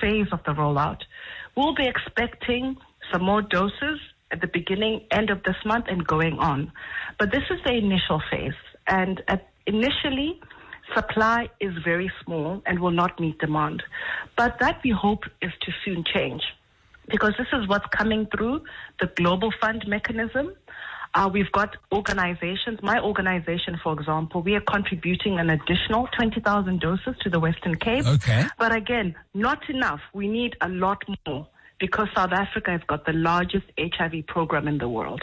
phase of the rollout. We'll be expecting some more doses at the end of this month and going on. But this is the initial phase. And initially, supply is very small and will not meet demand. But that we hope is to soon change, because this is what's coming through the Global Fund mechanism. We've got organizations. My organization, for example, we are contributing an additional 20,000 doses to the Western Cape. Okay. But again, not enough. We need a lot more, because South Africa has got the largest HIV program in the world.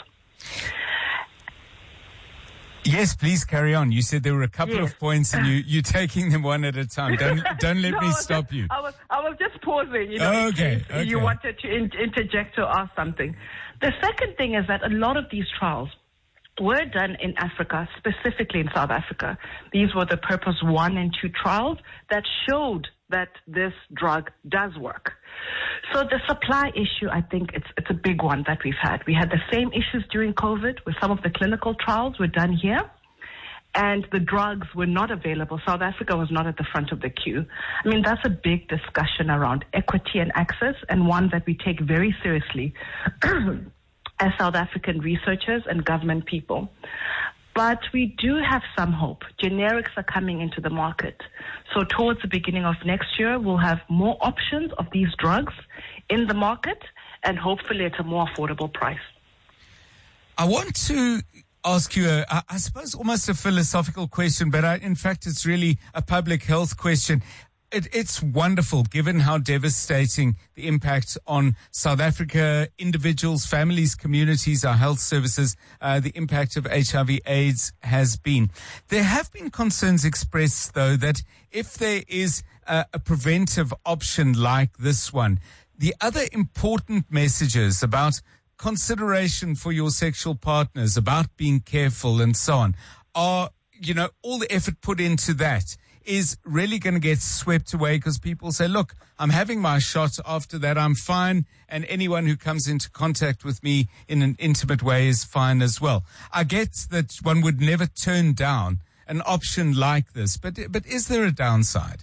Yes, please carry on. You said there were a couple of points, and you're taking them one at a time. Don't let me stop you. I was just pausing. Okay. You wanted to interject or ask something. The second thing is that a lot of these trials were done in Africa, specifically in South Africa. These were the Purpose 1 and 2 trials that showed that this drug does work. So the supply issue, I think it's a big one that we've had. We had the same issues during COVID, where some of the clinical trials were done here and the drugs were not available. South Africa was not at the front of the queue. I mean, that's a big discussion around equity and access, and one that we take very seriously as South African researchers and government people. But we do have some hope. Generics are coming into the market. So towards the beginning of next year, we'll have more options of these drugs in the market, and hopefully at a more affordable price. I want to ask you, I suppose, almost a philosophical question, but in fact, it's really a public health question. It's wonderful, given how devastating the impact on South Africa, individuals, families, communities, our health services, the impact of HIV/AIDS has been. There have been concerns expressed, though, that if there is a preventive option like this one, the other important messages about consideration for your sexual partners, about being careful and so on, are, all the effort put into that is really going to get swept away, because people say, look, I'm having my shot. After that, I'm fine. And anyone who comes into contact with me in an intimate way is fine as well. I get that one would never turn down an option like this, but is there a downside?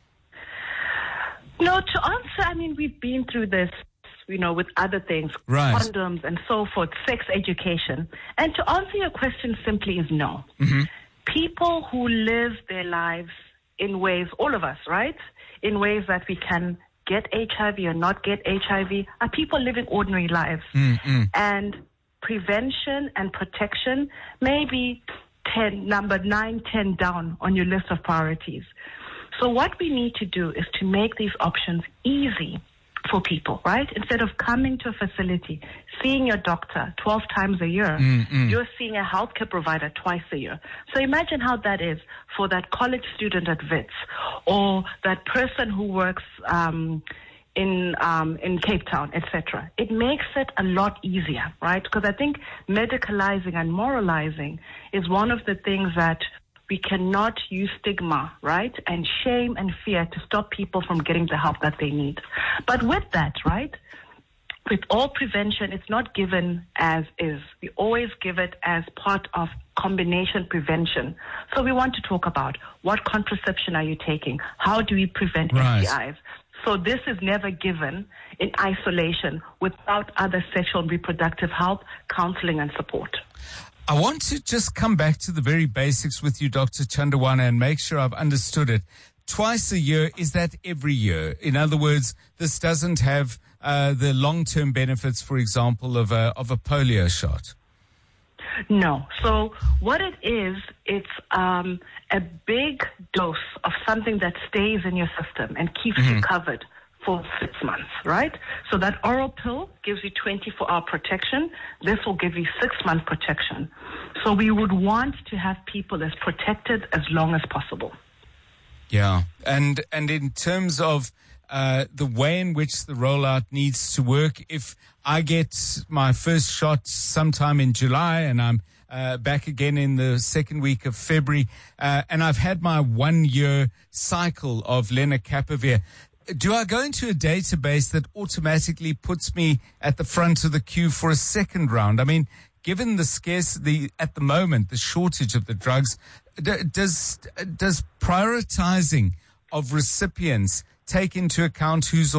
No, to answer, I mean, we've been through this, with other things, right, condoms and so forth, sex education. And to answer your question simply is no. Mm-hmm. People who live their lives in ways, all of us, right, in ways that we can get HIV or not get HIV, are people living ordinary lives. Mm-hmm. And prevention and protection may be number 9, 10 down on your list of priorities. So what we need to do is to make these options easy for people, right? Instead of coming to a facility, seeing your doctor 12 times a year, you're seeing a healthcare provider twice a year. So imagine how that is for that college student at Wits, or that person who works in Cape Town, etc. It makes it a lot easier, right? Because I think medicalizing and moralizing is one of the things that we cannot use stigma, right, and shame and fear to stop people from getting the help that they need. But with that, right, with all prevention, it's not given as is. We always give it as part of combination prevention. So we want to talk about what contraception are you taking? How do we prevent STIs? So this is never given in isolation without other sexual and reproductive health, counseling and support. I want to just come back to the very basics with you, Dr. Chandawana, and make sure I've understood it. Twice a year, is that every year? In other words, this doesn't have the long-term benefits, for example, of a polio shot? No. So what it is, it's a big dose of something that stays in your system and keeps you covered for 6 months, right? So that oral pill gives you 24-hour protection. This will give you 6-month protection. So we would want to have people as protected as long as possible. Yeah. And in terms of the way in which the rollout needs to work, if I get my first shot sometime in July and I'm back again in the second week of February, and I've had my 1-year cycle of lenacapavir, do I go into a database that automatically puts me at the front of the queue for a second round? I mean, given the scarcity at the moment, the shortage of the drugs, does prioritizing of recipients take into account who's